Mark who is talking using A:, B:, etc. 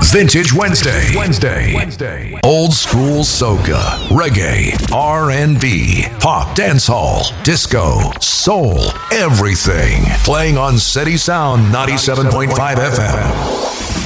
A: Vintage Wednesday. Old school soca, reggae, R&B, pop, dancehall, disco, soul, everything. Playing on City Sound 97.5 FM.